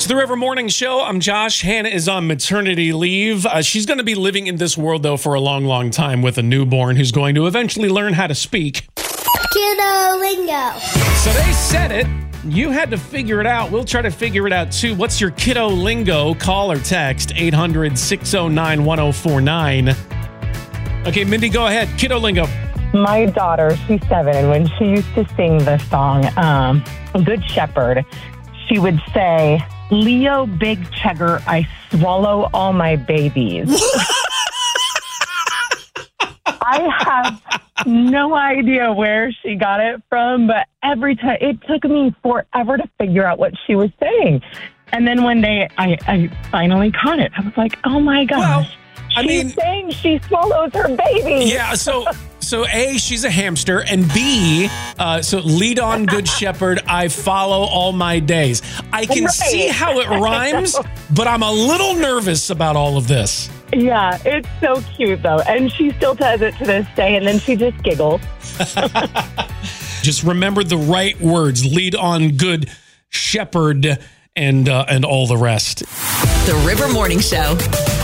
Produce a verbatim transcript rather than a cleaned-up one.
It's the River Morning Show. I'm Josh. Hannah is on maternity leave. Uh, she's going to be living in this world, though, for a long, long time with a newborn who's going to eventually learn how to speak. Kiddo lingo. So they said it. You had to figure it out. We'll try to figure it out, too. What's your kiddo lingo? Call or text eight hundred, six oh nine, one oh four nine. Okay, Mindy, go ahead. Kiddo lingo. My daughter, she's seven, and when she used to sing the song, um, Good Shepherd, she would say, Leo Big Chegger, I swallow all my babies. I have no idea where she got it from, but every time, it took me forever to figure out what she was saying. And then one day, I, I finally caught it. I was like, oh my gosh. Well, I She's mean, saying she swallows her baby. Yeah, so so A, she's a hamster, and B, uh, so lead on Good Shepherd, I follow all my days. I can Right. see how it rhymes, but I'm a little nervous about all of this. Yeah, it's so cute, though. And she still does it to this day, and then she just giggles. Just remember the right words. Lead on Good Shepherd and uh, and all the rest. The River Morning Show.